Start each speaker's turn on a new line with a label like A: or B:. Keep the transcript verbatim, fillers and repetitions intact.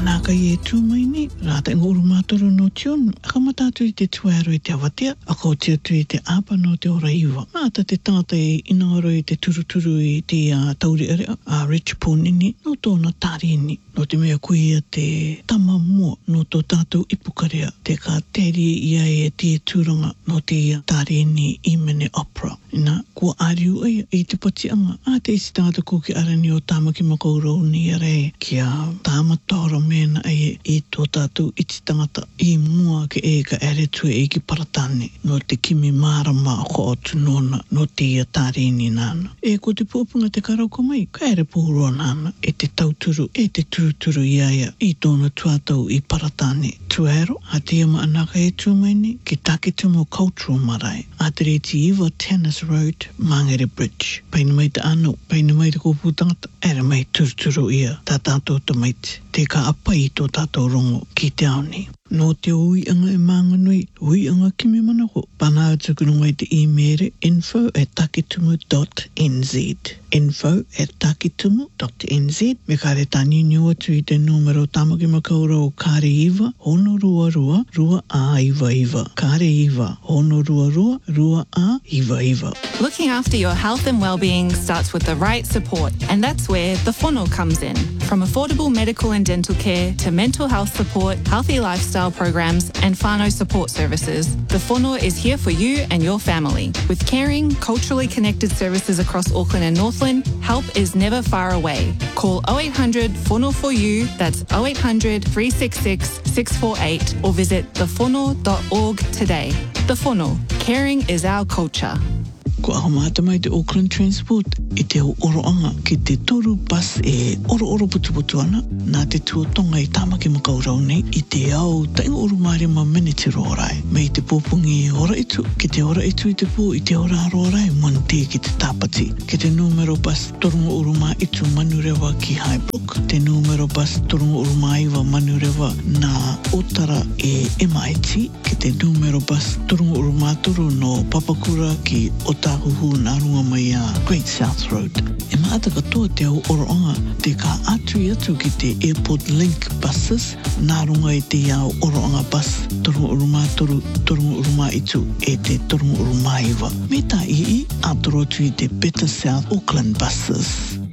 A: Anaka ye tu mai ni, rata ingo urumatoru no tionu, akamata atu i te tuero i te awatea, ako te atu i te apa no te ora iwa. Mata te tata i inaro i te turuturu i te uh, tauri area, a Rich Ponini, no tōna tarini, no te mea kuia te tama mua, no tō tātou ipukarea, te ka teri ia e te tūranga no te tarini i mene opera. Ina, kua ariu ai i te patianga, a te isi tātou ko ki arani o tāmaki makaurau ni arei, kia tāmatora mena ai i tō tātou iti tangata i mua ke e ka ere tue e ki paratane, no te kimi marama ko o tunona, no te ia tarini nana. E ko te pōpunga te karauko mai, ka ere pōroa nana, e te tauturu, e te turuturu iaia, i tōna tuatau i paratane. Tuero, a te ama anaka e tuamaini, ki Takitumu Cultural Marae, a te reti iwa Tennis Road, Mangere Bridge. Paina mai te ano, paina mai te kōpūtangata, ere mai turuturu ia, tā tātou tamaiti, te ka apa i tō tātou rongo ki te aoni. No te uianga e manganui, uianga kimi manako, pana atukunungai te e-mere info at takitumu dot n z. Info at takitumu dot n z. Me kare tani niu atu i te numero tamaki makaura o kare iwa, hono rua rua, rua a iwa iwa. Kare iwa, hono rua rua, rua a iwa iwa.
B: Looking after your health and well-being starts with the right support, and that's where the Whono comes in. From affordable medical and dental care to mental health support, healthy lifestyle programs and whānau support services, the Whono is here for you and your family. With caring, culturally connected services across Auckland and Northland, help is never far away. Call oh eight hundred Whono for you, that's oh eight hundred, three six six, six four eight, or visit the whono dot org today. The Whono, caring is our culture.
A: Ko ahamata mai te Auckland Transport i te oroanga ki te toru bus e oro oro putu putu ana nā te tuatonga i tāmaki makaurau nei i te au tainga urumare ma minute rorai mei te pōpungi i ora itu ki te ora itu i te pō i te ora rorai monte ki te tāpati ki te numero bus torunga uruma itu manurewa ki Highbrook te numero bus torunga uruma iwa manurewa nā Otara e M I T ki te numero bus torunga uruma toru no Papakura ki Otahuhu nā runga mai a Great South Road. E maata katoa te au oroanga te ka atu i atu ki te Airport Link buses nā runga i te au oroanga bus torunga uruma toru torunga uruma itu e te torunga uruma iwa. Me tā ii atoro atu i te Better South Auckland buses.